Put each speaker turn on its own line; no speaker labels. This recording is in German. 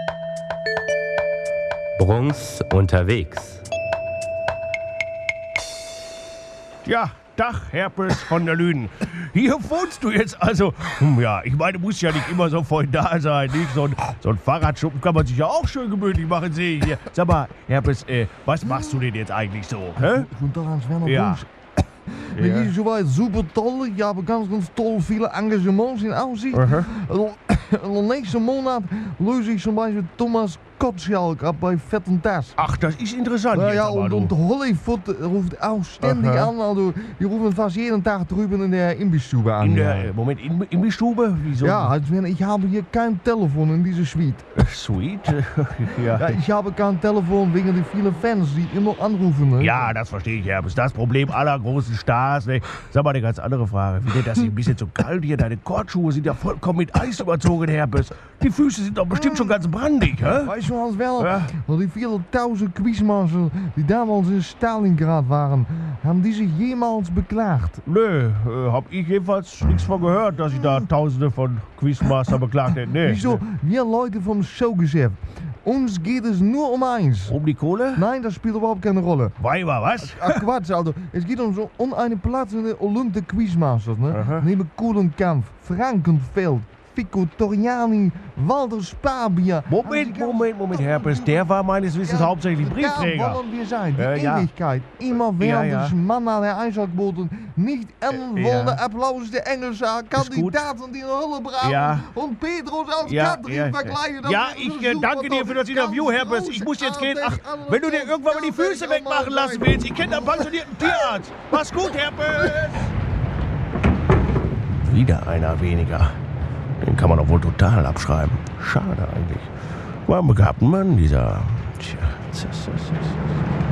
Bruns unterwegs.
Ja, Dach, Herpes von der Lünen. Hier wohnst du jetzt also. Ja, ich meine, du musst ja nicht immer so voll da sein, nicht? So ein Fahrradschuppen kann man sich ja auch schön gemütlich machen, sehe ich hier. Sag mal, Herpes, was machst du denn jetzt eigentlich so? Hä?
Guten Tag, Hans-Werner
Ja.
Bruns. Mir geht es soweit super toll. Ich habe ganz toll viele Engagements in Aussicht. Und nächsten Monat löse ich zum Beispiel Thomas Gottschalk ab bei Fett und Das.
Ach, das ist interessant jetzt
Ja,
aber,
und
du.
Hollywood ruft auch ständig an. Also, die rufen fast jeden Tag drüben in der Imbissstube an.
In der, Moment, in die Stube? Wieso?
Ja, Hans-Werner, ich habe hier kein Telefon in dieser Suite.
Sweet. Ja.
Ja, ich habe kein Telefon wegen der vielen Fans, die immer anrufen. Ne?
Ja, das verstehe ich, Herpes. Das Problem aller großen Stars. Ne? Sag mal eine ganz andere Frage. Wie denn das ist ein bisschen zu kalt hier? Deine Kordschuhe sind ja vollkommen mit Eis überzogen, Herpes. Die Füße sind doch bestimmt schon ganz brandig, hä?
Weißt du, Hans-Werner,
Ja.
die vielen tausend Quizmaster, die damals in Stalingrad waren, haben die sich jemals beklaagt?
Nö, hab ich jedenfalls nichts von gehört, dass ich da Tausende von Quizmaster beklagt hätte. Nee.
Wieso? Wir Leute vom Showgeschäft, uns geht es nur um eins.
Um die Kohle?
Nein, das spielt überhaupt keine Rolle.
Weiber, was?
Ach Quatsch, also, es geht um eine Platz in der Olympische Quizmasters, ne?
Aha.
Neben Kuhlenkampf, Frankenfeld, Fico Toriani, Walter Spabier.
Moment, Herpes. Der war meines Wissens hauptsächlich
Da
Briefträger.
wollen wir sein, die
Ja.
Ewigkeit. Immer während
Ja.
des Mann an der Einschaltquoten nicht wollen Applaus der Englische Kandidaten, die eine Hulle brauchen
Ja.
und Petros als
Ja,
Katrin vergleichen. Das
ja,
ist
ich
super
danke dir für das
toll.
Interview,
Ganz
Herpes. Ich muss jetzt gehen. Ach,
großartig.
wenn du dir irgendwann mal die Füße wegmachen lassen willst, ich kenne einen pensionierten Tierarzt. Mach's gut, Herpes. Wieder einer weniger. Den kann man doch wohl total abschreiben. Schade eigentlich. War ein begabter Mann, dieser. Tja.